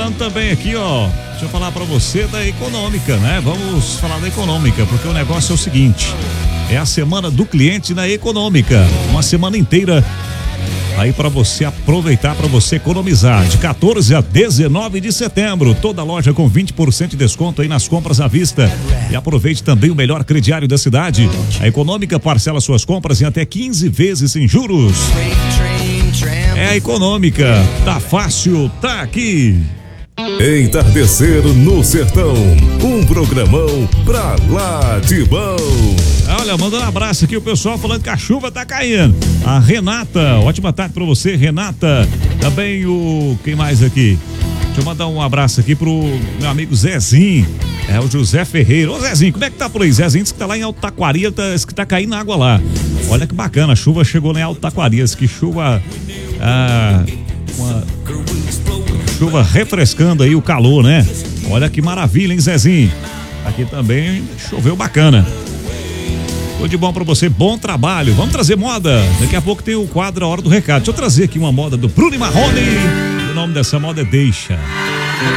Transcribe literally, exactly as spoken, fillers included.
falando também aqui, ó, deixa eu falar pra você da Econômica, né? Vamos falar da Econômica, porque o negócio é o seguinte, é a semana do cliente na Econômica, uma semana inteira aí para você aproveitar, para você economizar, de quatorze a dezenove de setembro, toda loja com vinte por cento de desconto aí nas compras à vista. E aproveite também o melhor crediário da cidade. A Econômica parcela suas compras em até quinze vezes sem juros. É a Econômica, tá fácil, tá aqui. Entardecer no Sertão, um programão pra lá de bom. Olha, mandando um abraço aqui, o pessoal falando que a chuva tá caindo. A Renata, ótima tarde pra você, Renata. Também o, quem mais aqui? Deixa eu mandar um abraço aqui pro meu amigo Zezinho, é o José Ferreira. Ô Zezinho, como é que tá por aí? Zezinho disse que tá lá em Alto Taquari, tá, que tá caindo água lá. Olha que bacana, a chuva chegou lá em Alto Taquari, que chuva, ah, uma chuva refrescando aí o calor, né? Olha que maravilha, hein, Zezinho? Aqui também choveu bacana. Tudo de bom pra você, bom trabalho. Vamos trazer moda. Daqui a pouco tem o quadro A Hora do Recado. Deixa eu trazer aqui uma moda do Bruno Marrone. O nome dessa moda é Deixa.